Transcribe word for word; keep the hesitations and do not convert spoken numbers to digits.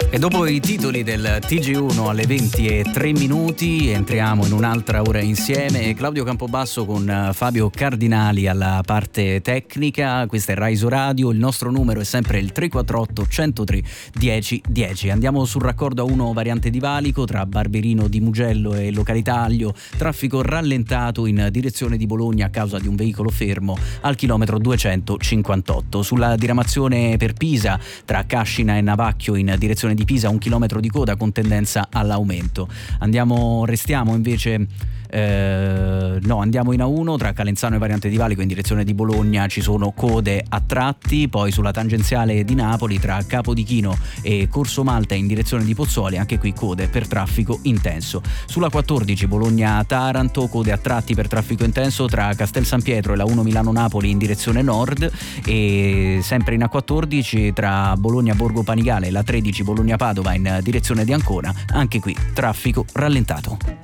E dopo i titoli del T G uno alle venti e tre minuti entriamo in un'altra ora insieme. Claudio Campobasso con Fabio Cardinali alla parte tecnica. Questa è Raiso Radio, il nostro numero è sempre il tre quattro otto, uno zero tre, dieci dieci. Andiamo sul raccordo A uno variante di Valico tra Barberino di Mugello e località Aglio, traffico rallentato in direzione di Bologna a causa di un veicolo fermo al chilometro duecentocinquantotto. Sulla diramazione per Pisa tra Cascina e Navacchio in direzione di Pisa un chilometro di coda con tendenza all'aumento. Andiamo, restiamo invece Eh, no, andiamo in A uno tra Calenzano e variante di Valico in direzione di Bologna, ci sono code a tratti. Poi sulla tangenziale di Napoli tra Capodichino e Corso Malta in direzione di Pozzuoli, anche qui code per traffico intenso. Sulla quattordici Bologna-Taranto, code a tratti per traffico intenso tra Castel San Pietro e la uno Milano-Napoli in direzione nord, e sempre in A quattordici tra Bologna-Borgo Panigale e la tredici Bologna-Padova in direzione di Ancona, anche qui traffico rallentato.